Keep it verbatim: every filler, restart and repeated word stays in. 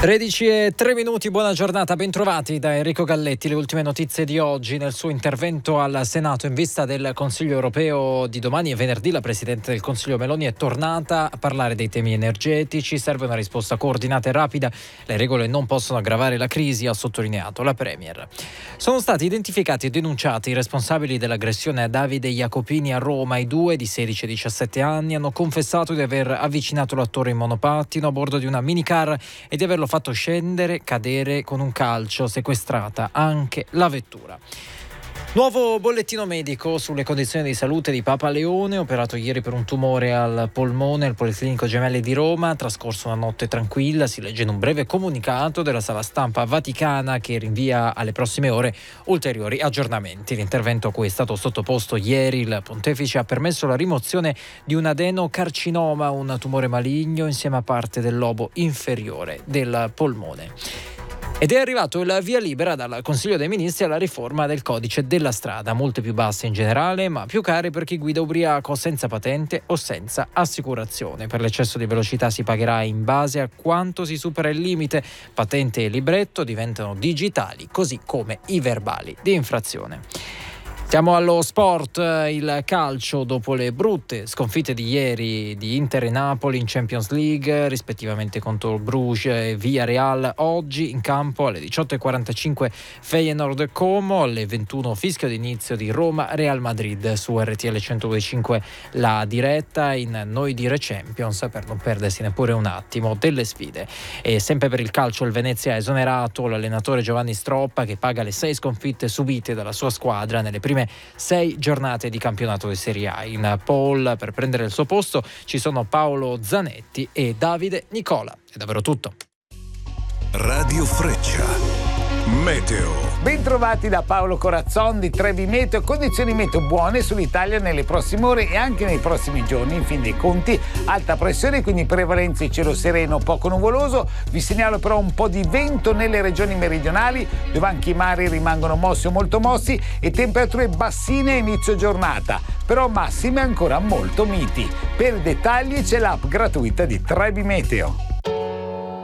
tredici e tre minuti, buona giornata, bentrovati da Enrico Galletti. Le ultime notizie di oggi. Nel suo intervento al Senato in vista del Consiglio europeo di domani e venerdì, la Presidente del Consiglio Meloni è tornata a parlare dei temi energetici. Serve una risposta coordinata e rapida. Le regole non possono aggravare la crisi, ha sottolineato la Premier. Sono stati identificati e denunciati i responsabili dell'aggressione a Davide Jacopini a Roma. I due, di sedici e diciassette anni, hanno confessato di aver avvicinato l'attore in monopattino a bordo di una minicar e di averlo fatto scendere, cadere con un calcio, sequestrata anche la vettura. Nuovo bollettino medico sulle condizioni di salute di Papa Leone, operato ieri per un tumore al polmone al Policlinico Gemelli di Roma. Trascorso una notte tranquilla, si legge in un breve comunicato della sala stampa vaticana che rinvia alle prossime ore ulteriori aggiornamenti. L'intervento a cui è stato sottoposto ieri il pontefice ha permesso la rimozione di un adenocarcinoma, un tumore maligno insieme a parte del lobo inferiore del polmone. Ed è arrivato il via libera dal Consiglio dei Ministri alla riforma del codice della strada, multe più basse in generale, ma più care per chi guida ubriaco senza patente o senza assicurazione. Per l'eccesso di velocità si pagherà in base a quanto si supera il limite. Patente e libretto diventano digitali, così come i verbali di infrazione. Siamo allo sport, il calcio dopo le brutte sconfitte di ieri di Inter e Napoli in Champions League, rispettivamente contro Bruges e Villarreal. Oggi in campo alle diciotto e quarantacinque Feyenoord Como, alle ventuno fischio d'inizio di Roma Real Madrid su R T L centodue e cinque la diretta in Noi Dire Champions per non perdersi neppure un attimo delle sfide. E sempre per il calcio il Venezia ha esonerato l'allenatore Giovanni Stroppa, che paga le sei sconfitte subite dalla sua squadra nelle prime sei giornate di campionato di Serie A. In pole per prendere il suo posto ci sono Paolo Zanetti e Davide Nicola. È davvero tutto. Radio Freccia Meteo. Bentrovati da Paolo Corazzon di Trevi Meteo. Condizioni meteo buone sull'Italia nelle prossime ore e anche nei prossimi giorni. In fin dei conti alta pressione, quindi prevalenza di cielo sereno, poco nuvoloso. Vi segnalo però un po' di vento nelle regioni meridionali, dove anche i mari rimangono mossi o molto mossi, e temperature bassine a inizio giornata, però massime ancora molto miti. Per dettagli c'è l'app gratuita di Trevi Meteo.